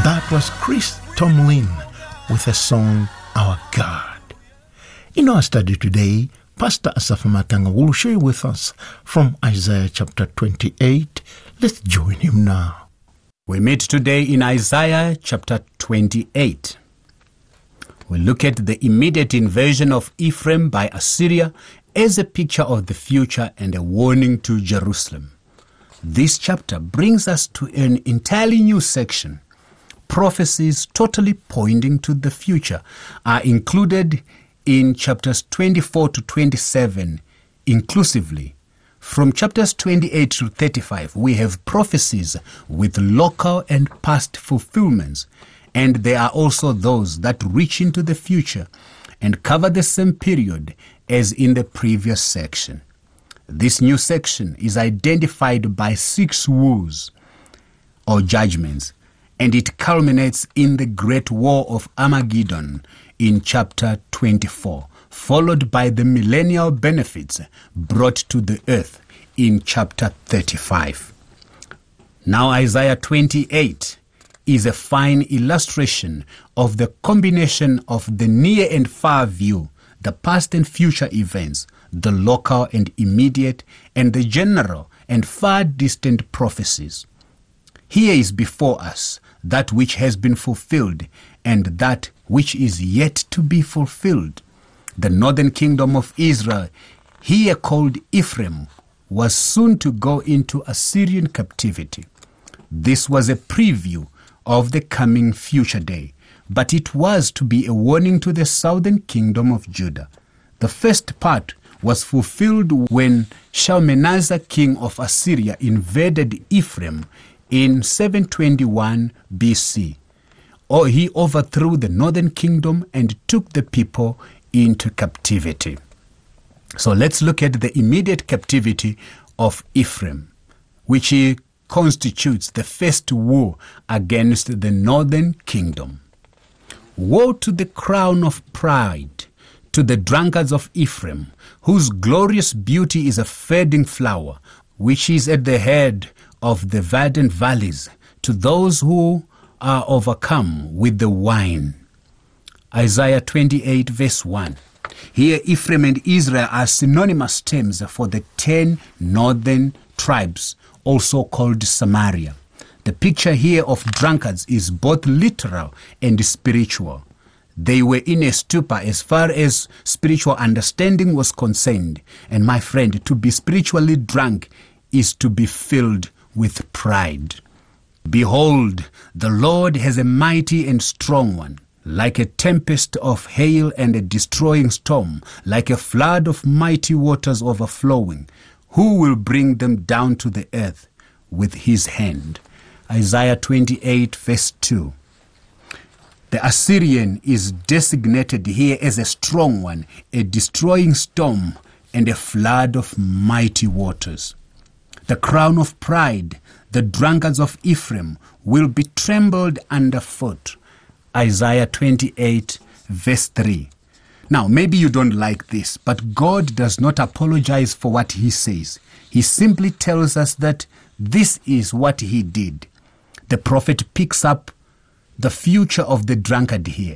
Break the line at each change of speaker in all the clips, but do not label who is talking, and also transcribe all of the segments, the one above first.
That was Chris Tomlin with a song, Our God. In our study today, Pastor Asaph Matanga will share with us from Isaiah chapter 28. Let's join him now.
We meet today in Isaiah chapter 28. We look at the immediate invasion of Ephraim by Assyria as a picture of the future and a warning to Jerusalem. This chapter brings us to an entirely new section. Prophecies totally pointing to the future are included in chapters 24 to 27 inclusively. From chapters 28 to 35, we have prophecies with local and past fulfillments, and there are also those that reach into the future and cover the same period as in the previous section. This new section is identified by 6 woes or judgments, and it culminates in the Great War of Armageddon in chapter 24, followed by the millennial benefits brought to the earth in chapter 35. Now Isaiah 28 is a fine illustration of the combination of the near and far view, the past and future events, the local and immediate, and the general and far distant prophecies. Here is before us that which has been fulfilled and that which is yet to be fulfilled. The northern kingdom of Israel, here called Ephraim, was soon to go into Assyrian captivity. This was a preview of the coming future day, but it was to be a warning to the southern kingdom of Judah. The first part was fulfilled when Shalmaneser, king of Assyria, invaded Ephraim in 721 BC. He overthrew the northern kingdom and took the people into captivity. So let's look at the immediate captivity of Ephraim, which constitutes the first war against the northern kingdom. Woe to the crown of pride, to the drunkards of Ephraim, whose glorious beauty is a fading flower, which is at the head of the verdant valleys, to those who are overcome with the wine. Isaiah 28 verse 1. Here Ephraim and Israel are synonymous terms for the 10 northern tribes, also called Samaria. The picture here of drunkards is both literal and spiritual. They were in a stupor as far as spiritual understanding was concerned. And my friend, to be spiritually drunk is to be filled with pride. Behold, the Lord has a mighty and strong one, like a tempest of hail and a destroying storm, like a flood of mighty waters overflowing. Who will bring them down to the earth with his hand? Isaiah 28 verse 2. The Assyrian is designated here as a strong one, a destroying storm, and a flood of mighty waters. The crown of pride, the drunkards of Ephraim, will be trembled underfoot. Isaiah 28 verse 3. Now, maybe you don't like this, but God does not apologize for what he says. He simply tells us that this is what he did. The prophet picks up the future of the drunkard here,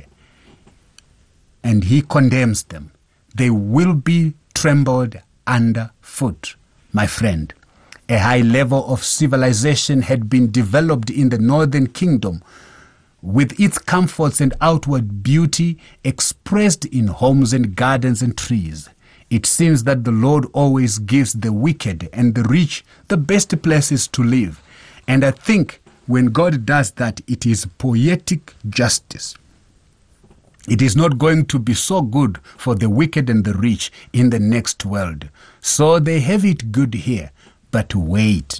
and he condemns them. They will be trembled underfoot. My friend, a high level of civilization had been developed in the northern kingdom, with its comforts and outward beauty expressed in homes and gardens and trees. It seems that the Lord always gives the wicked and the rich the best places to live. And I think when God does that, it is poetic justice. It is not going to be so good for the wicked and the rich in the next world. So they have it good here, but wait.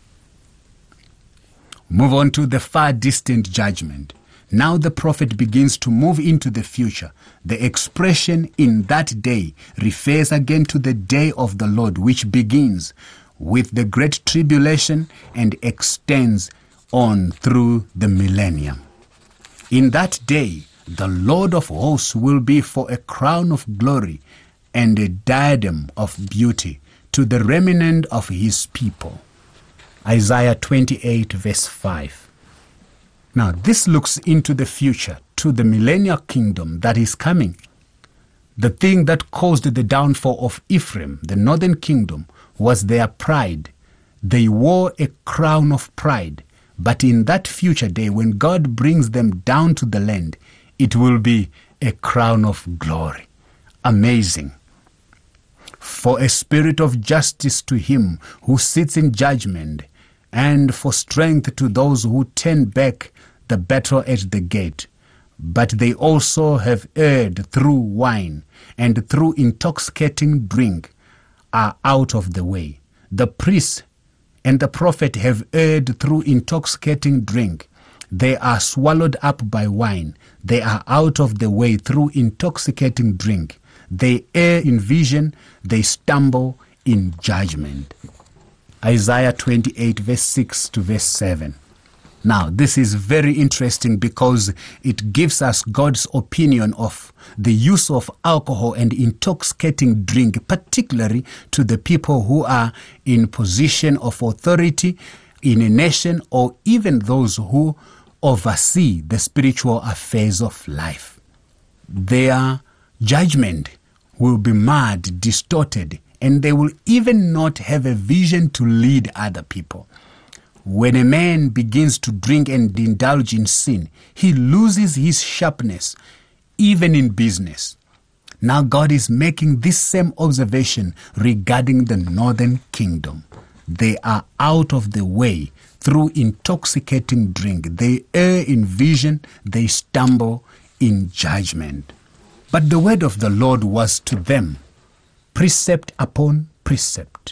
Move on to the far distant judgment. Now the prophet begins to move into the future. The expression "in that day" refers again to the day of the Lord, which begins with the great tribulation and extends on through the millennium. In that day, the Lord of hosts will be for a crown of glory and a diadem of beauty to the remnant of his people. Isaiah 28 verse 5. Now, this looks into the future, to the millennial kingdom that is coming. The thing that caused the downfall of Ephraim, the northern kingdom, was their pride. They wore a crown of pride. But in that future day, when God brings them down to the land, it will be a crown of glory. Amazing. For a spirit of justice to him who sits in judgment, and for strength to those who turn back the battle at the gate. But they also have erred through wine, and through intoxicating drink are out of the way. The priest and the prophet have erred through intoxicating drink. They are swallowed up by wine. They are out of the way through intoxicating drink. They err in vision. They stumble in judgment. Isaiah 28 verse 6 to verse 7. Now, this is very interesting because it gives us God's opinion of the use of alcohol and intoxicating drink, particularly to the people who are in position of authority in a nation, or even those who oversee the spiritual affairs of life. Their judgment will be marred, distorted, and they will even not have a vision to lead other people. When a man begins to drink and indulge in sin, he loses his sharpness, even in business. Now God is making this same observation regarding the northern kingdom. They are out of the way through intoxicating drink. They err in vision. They stumble in judgment. But the word of the Lord was to them, precept upon precept.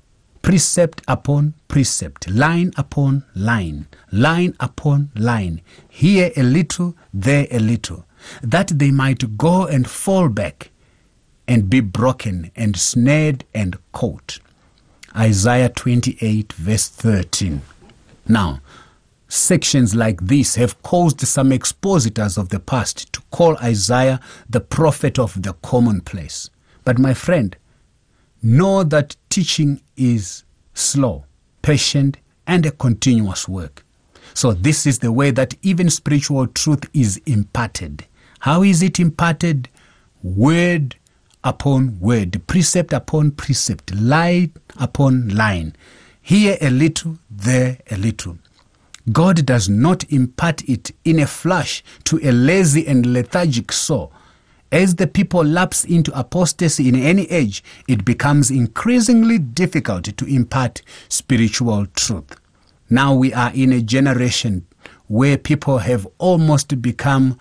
Precept upon precept, line upon line, line upon line, here a little, there a little, that they might go and fall back and be broken and snared and caught. Isaiah 28 verse 13. Now, sections like this have caused some expositors of the past to call Isaiah the prophet of the commonplace. But my friend, know that teaching is slow, patient, and a continuous work. So this is the way that even spiritual truth is imparted. How is it imparted? Word upon word, precept upon precept, line upon line. Here a little, there a little. God does not impart it in a flash to a lazy and lethargic soul. As the people lapse into apostasy in any age, it becomes increasingly difficult to impart spiritual truth. Now we are in a generation where people have almost become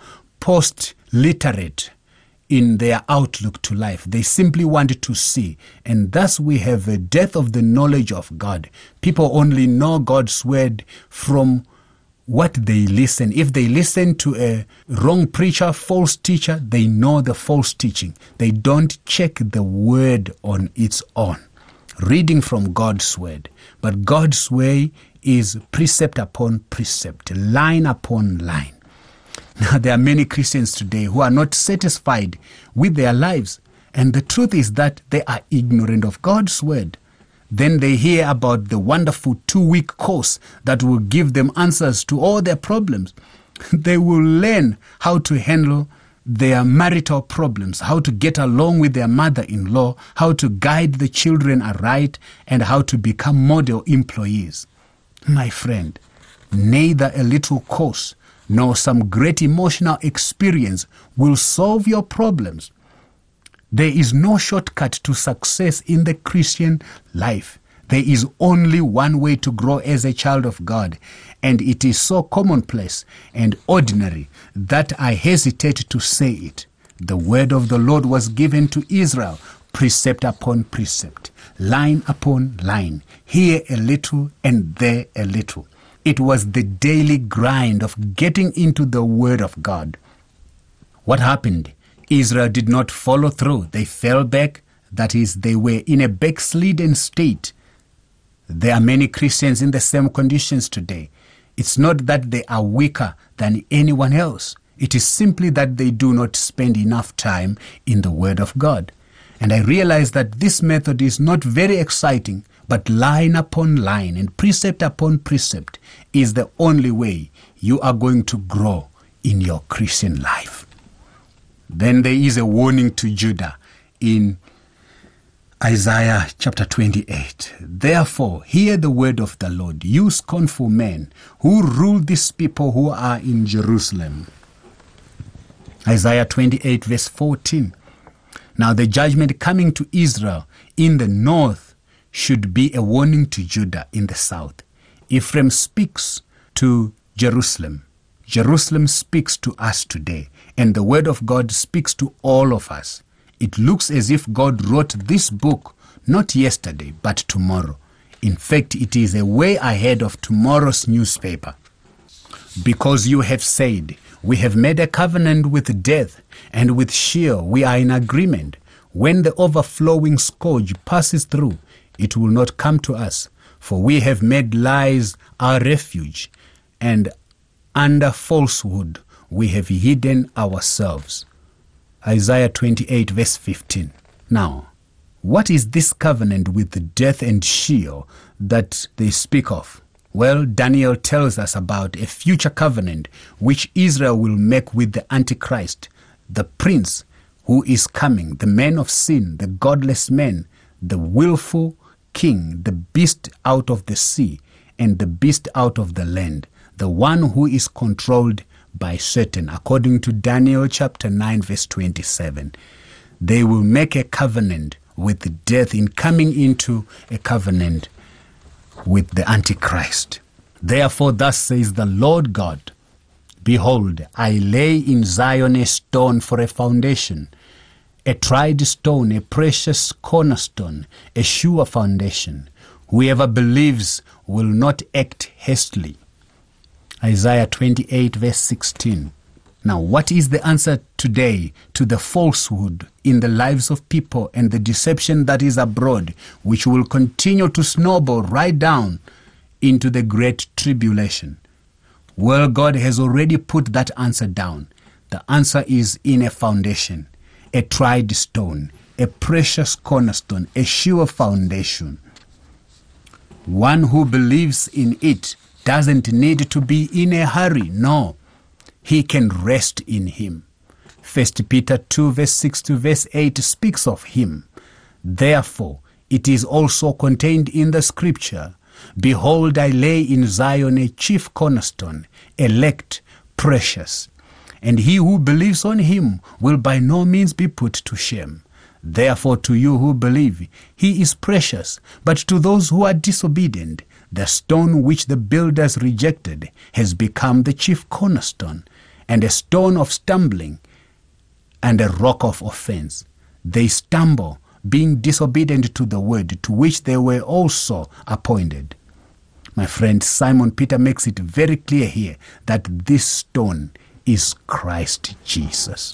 post-literate in their outlook to life. They simply want to see. And thus we have a death of the knowledge of God. People only know God's word from what they listen. If they listen to a wrong preacher, false teacher, they know the false teaching. They don't check the word on its own, reading from God's word. But God's way is precept upon precept, line upon line. Now, there are many Christians today who are not satisfied with their lives. And the truth is that they are ignorant of God's word. Then they hear about the wonderful 2-week course that will give them answers to all their problems. They will learn how to handle their marital problems, how to get along with their mother-in-law, how to guide the children aright, and how to become model employees. My friend, neither a little course nor some great emotional experience will solve your problems. There is no shortcut to success in the Christian life. There is only one way to grow as a child of God, and it is so commonplace and ordinary that I hesitate to say it. The word of the Lord was given to Israel, precept upon precept, line upon line, here a little and there a little. It was the daily grind of getting into the word of God. What happened? Israel did not follow through. They fell back. That is, they were in a backslidden state. There are many Christians in the same conditions today. It's not that they are weaker than anyone else. It is simply that they do not spend enough time in the Word of God. And I realize that this method is not very exciting, But line upon line and precept upon precept is the only way you are going to grow in your Christian life. Then there is a warning to Judah in Isaiah chapter 28. Therefore, hear the word of the Lord, you scornful men who rule these people who are in Jerusalem. Isaiah 28 verse 14. Now the judgment coming to Israel in the north should be a warning to Judah in the south. Ephraim speaks to Jerusalem. Jerusalem speaks to us today, and the word of God speaks to all of us. It looks as if God wrote this book not yesterday, but tomorrow. In fact, it is a way ahead of tomorrow's newspaper. Because you have said, we have made a covenant with death, and with Sheol we are in agreement. When the overflowing scourge passes through, it will not come to us, for we have made lies our refuge, and under falsehood we have hidden ourselves. Isaiah 28 verse 15. Now, what is this covenant with death and Sheol that they speak of? Well, Daniel tells us about a future covenant which Israel will make with the Antichrist, the prince who is coming, the man of sin, the godless man, the willful king, the beast out of the sea, and the beast out of the land, the one who is controlled by Satan, according to Daniel chapter 9 verse 27. They will make a covenant with death in coming into a covenant with the Antichrist. Therefore, thus says the Lord God, behold, I lay in Zion a stone for a foundation, a tried stone, a precious cornerstone, a sure foundation. Whoever believes will not act hastily. Isaiah 28 verse 16. Now, what is the answer today to the falsehood in the lives of people and the deception that is abroad, which will continue to snowball right down into the great tribulation? Well, God has already put that answer down. The answer is in a foundation, a tried stone, a precious cornerstone, a sure foundation. One who believes in it doesn't need to be in a hurry. No, he can rest in him. 1 Peter 2 verse 6 to verse 8 speaks of him. Therefore, it is also contained in the scripture, behold, I lay in Zion a chief cornerstone, elect, precious, and he who believes on him will by no means be put to shame. Therefore, to you who believe, he is precious, but to those who are disobedient, the stone which the builders rejected has become the chief cornerstone, and a stone of stumbling, and a rock of offense. They stumble, being disobedient to the word to which they were also appointed. My friend, Simon Peter makes it very clear here that this stone is Christ Jesus.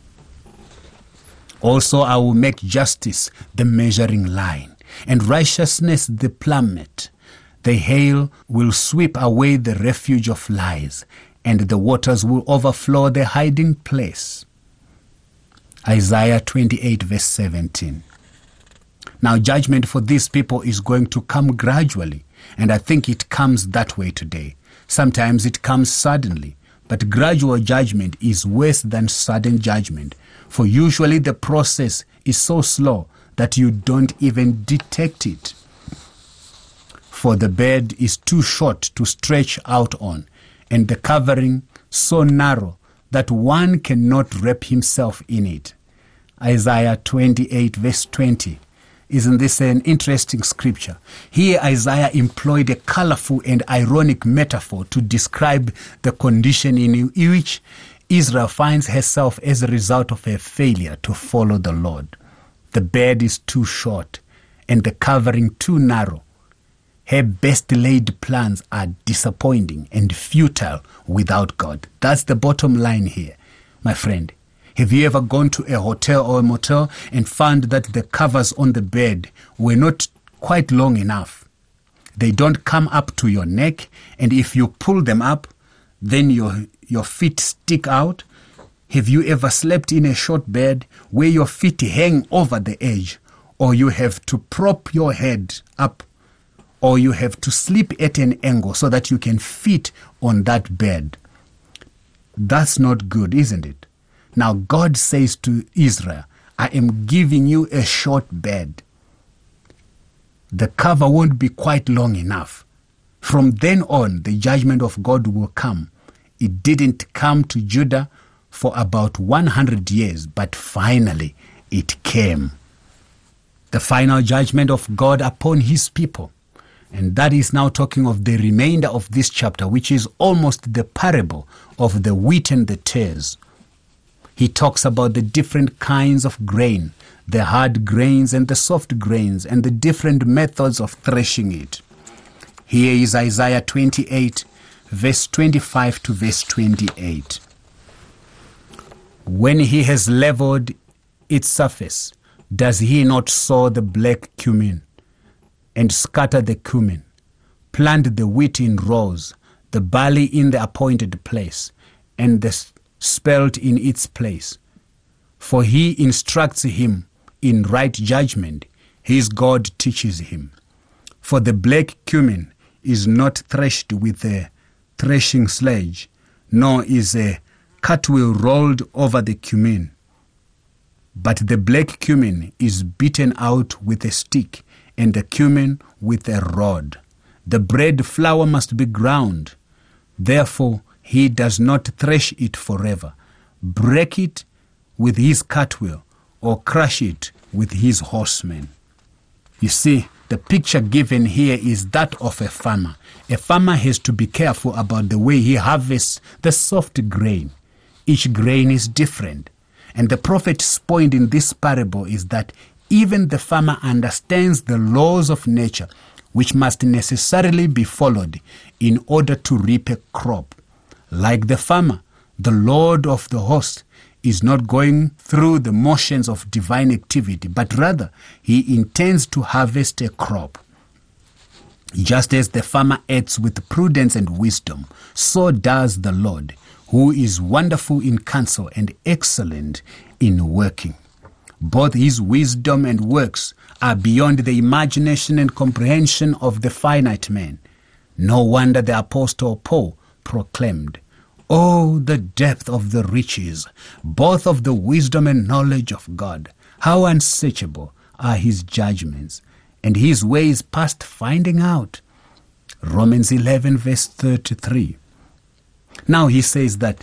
Also, I will make justice the measuring line, and righteousness the plummet. The hail will sweep away the refuge of lies, and the waters will overflow the hiding place. Isaiah 28 verse 17. Now, judgment for these people is going to come gradually, and I think it comes that way today. Sometimes it comes suddenly, but gradual judgment is worse than sudden judgment, for usually the process is so slow that you don't even detect it. For the bed is too short to stretch out on, and the covering so narrow that one cannot wrap himself in it. Isaiah 28 verse 20. Isn't this an interesting scripture? Here Isaiah employed a colorful and ironic metaphor to describe the condition in which Israel finds herself as a result of her failure to follow the Lord. The bed is too short and the covering too narrow. Her best laid plans are disappointing and futile without God. That's the bottom line here, my friend. Have you ever gone to a hotel or a motel and found that the covers on the bed were not quite long enough? They don't come up to your neck, and if you pull them up, then your feet stick out. Have you ever slept in a short bed where your feet hang over the edge, or you have to prop your head up or you have to sleep at an angle so that you can fit on that bed. That's not good, isn't it? Now God says to Israel, I am giving you a short bed. The cover won't be quite long enough. From then on, the judgment of God will come. It didn't come to Judah for about 100 years, but finally it came. The final judgment of God upon his people. And that is now talking of the remainder of this chapter, which is almost the parable of the wheat and the tares. He talks about the different kinds of grain, the hard grains and the soft grains, and the different methods of threshing it. Here is Isaiah 28, verse 25 to verse 28. When he has leveled its surface, does he not sow the black cumin and scatter the cumin, plant the wheat in rows, the barley in the appointed place, and the spelt in its place? For he instructs him in right judgment, his God teaches him. For the black cumin is not threshed with a threshing sledge, nor is a cartwheel rolled over the cumin. But the black cumin is beaten out with a stick, and the cumin with a rod. The bread flour must be ground. Therefore he does not thresh it forever, break it with his cartwheel, or crush it with his horsemen. You see, the picture given here is that of a farmer. A farmer has to be careful about the way he harvests the soft grain. Each grain is different. And the prophet's point in this parable is that even the farmer understands the laws of nature, which must necessarily be followed in order to reap a crop. Like the farmer, the Lord of the host is not going through the motions of divine activity, but rather he intends to harvest a crop. Just as the farmer acts with prudence and wisdom, so does the Lord, who is wonderful in counsel and excellent in working. Both his wisdom and works are beyond the imagination and comprehension of the finite man. No wonder the Apostle Paul proclaimed, "Oh, the depth of the riches, both of the wisdom and knowledge of God! How unsearchable are his judgments, and his ways past finding out." Romans 11, verse 33. Now he says that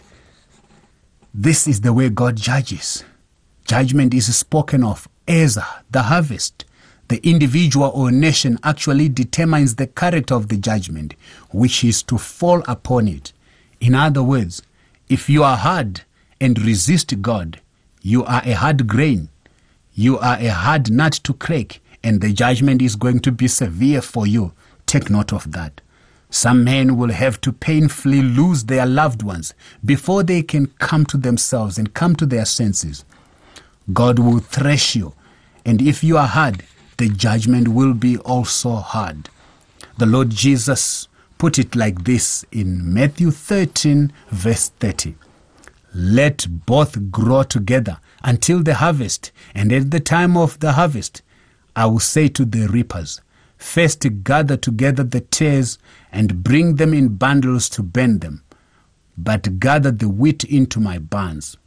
this is the way God judges. Judgment is spoken of as the harvest. The individual or nation actually determines the character of the judgment, which is to fall upon it. In other words, if you are hard and resist God, you are a hard grain. You are a hard nut to crack, and the judgment is going to be severe for you. Take note of that. Some men will have to painfully lose their loved ones before they can come to themselves and come to their senses. God will thresh you, and if you are hard, the judgment will be also hard. The Lord Jesus put it like this in Matthew 13, verse 30. "Let both grow together until the harvest, and at the time of the harvest, I will say to the reapers, first gather together the tares and bring them in bundles to burn them, but gather the wheat into my barns."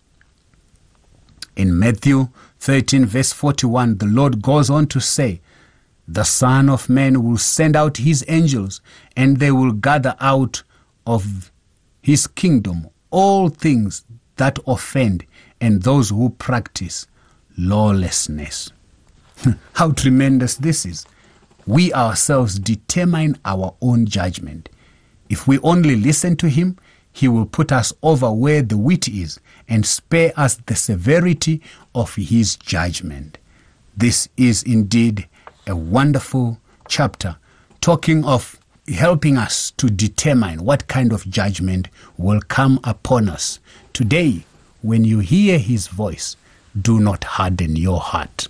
In Matthew 13, verse 41, the Lord goes on to say, "The Son of Man will send out his angels, and they will gather out of his kingdom all things that offend and those who practice lawlessness." How tremendous this is. We ourselves determine our own judgment. If we only listen to him, he will put us over where the wheat is and spare us the severity of his judgment. This is indeed a wonderful chapter, talking of helping us to determine what kind of judgment will come upon us. Today, when you hear his voice, do not harden your heart.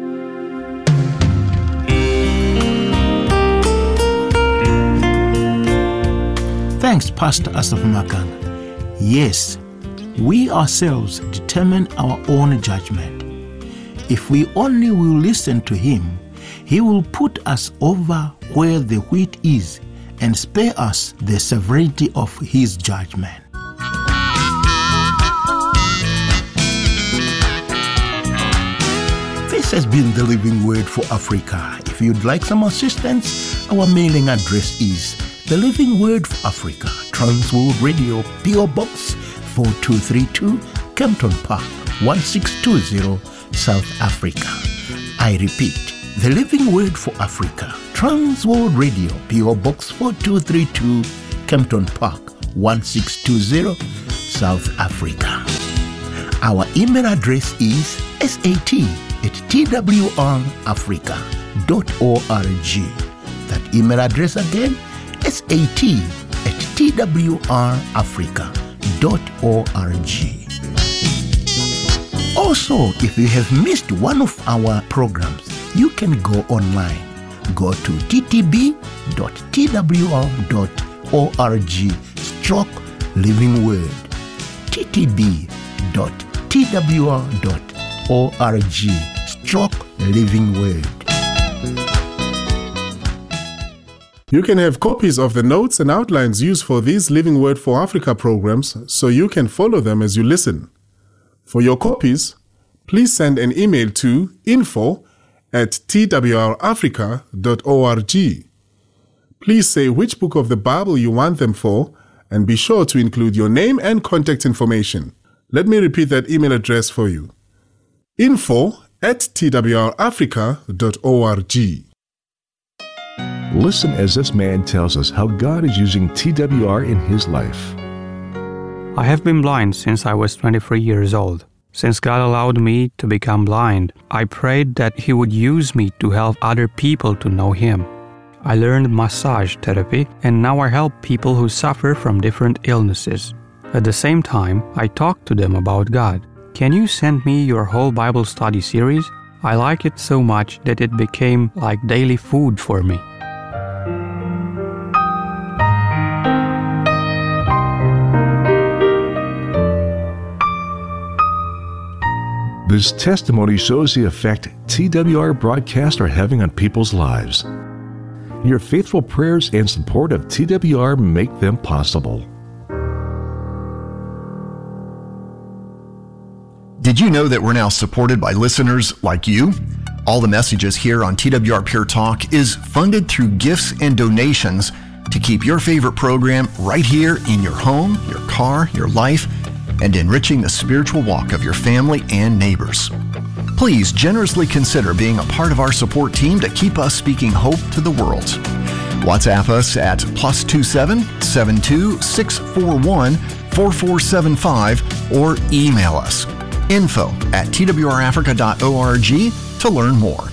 Thanks, Pastor Asaph Makanga. Yes, we ourselves determine our own judgment. If we only will listen to him, He will put us over where the wheat is and spare us the severity of his judgment. This has been the Living Word for Africa. If you'd like some assistance, our mailing address is The Living Word for Africa, Transworld Radio, P.O. Box 4232, Kempton Park, 1620, South Africa. I repeat, The Living Word for Africa, Transworld Radio, P.O. Box 4232, Kempton Park, 1620, South Africa. Our email address is sat@twrafrica.org. That email address again, sat@twrafrica.org. Also, if you have missed one of our programs, you can go online. Go to ttb.twr.org/Living Word. ttb.twr.org/Living Word.
You can have copies of the notes and outlines used for these Living Word for Africa programs so you can follow them as you listen. For your copies, please send an email to info@twrafrica.org. Please say which book of the Bible you want them for, and be sure to include your name and contact information. Let me repeat that email address for you. info@twrafrica.org.
Listen as this man tells us how God is using TWR in his life.
I have been blind since I was 23 years old. Since God allowed me to become blind, I prayed that He would use me to help other people to know Him. I learned massage therapy, and now I help people who suffer from different illnesses. At the same time, I talk to them about God. Can you send me your whole Bible study series? I like it so much that it became like daily food for me.
This testimony shows the effect TWR broadcasts are having on people's lives. Your faithful prayers and support of TWR make them possible.
Did you know that we're now supported by listeners like you? All the messages here on TWR Pure Talk is funded through gifts and donations to keep your favorite program right here in your home, your car, your life, and enriching the spiritual walk of your family and neighbors. Please generously consider being a part of our support team to keep us speaking hope to the world. WhatsApp us at +27 72 641 4475 or email us info@twrafrica.org to learn more.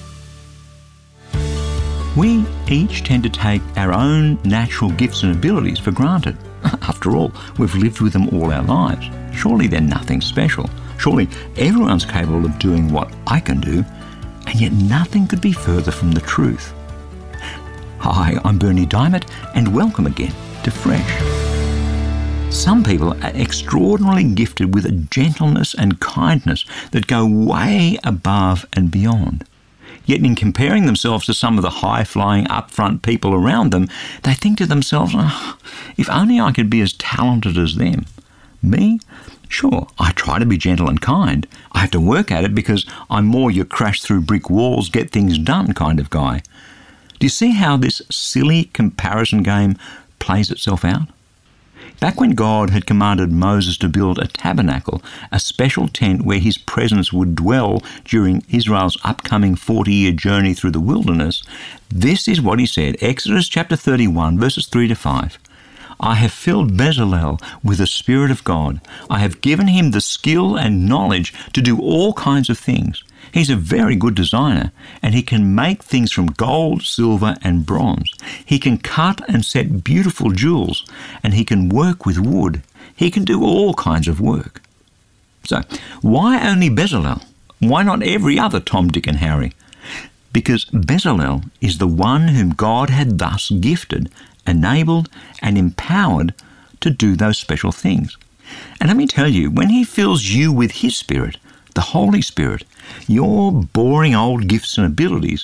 We each tend to take our own natural gifts and abilities for granted. After all, we've lived with them all our lives. Surely they're nothing special. Surely everyone's capable of doing what I can do, and yet nothing could be further from the truth. Hi, I'm Bernie Diamond, and welcome again to Fresh. Some people are extraordinarily gifted with a gentleness and kindness that go way above and beyond. Yet in comparing themselves to some of the high-flying, upfront people around them, they think to themselves, if only I could be as talented as them. Me? Sure, I try to be gentle and kind. I have to work at it because I'm more your crash-through-brick walls, get-things-done kind of guy. Do you see how this silly comparison game plays itself out? Back when God had commanded Moses to build a tabernacle, a special tent where his presence would dwell during Israel's upcoming 40-year journey through the wilderness, this is what he said, Exodus chapter 31, verses 3 to 5. I have filled Bezalel with the Spirit of God. I have given him the skill and knowledge to do all kinds of things. He's a very good designer, and he can make things from gold, silver, and bronze. He can cut and set beautiful jewels, and he can work with wood. He can do all kinds of work. So, why only Bezalel? Why not every other Tom, Dick, and Harry? Because Bezalel is the one whom God had thus gifted, enabled, and empowered to do those special things. And let me tell you, when he fills you with his Spirit, the Holy Spirit, your boring old gifts and abilities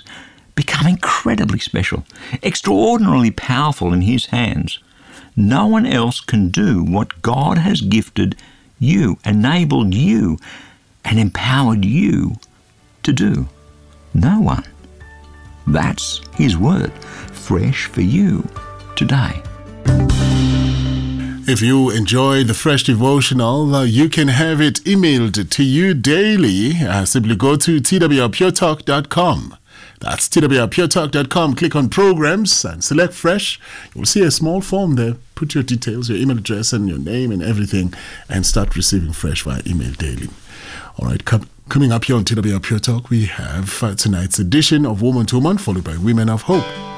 become incredibly special, extraordinarily powerful in His hands. No one else can do what God has gifted you, enabled you, and empowered you to do. No one. That's His word, fresh for you today.
If you enjoy the Fresh Devotional, you can have it emailed to you daily. Simply go to twrpuretalk.com. That's twrpuretalk.com. Click on Programs and select Fresh. You'll see a small form there. Put your details, your email address and your name and everything, and start receiving Fresh via email daily. All right, coming up here on TWR Pure Talk, we have tonight's edition of Woman to Woman, followed by Women of Hope.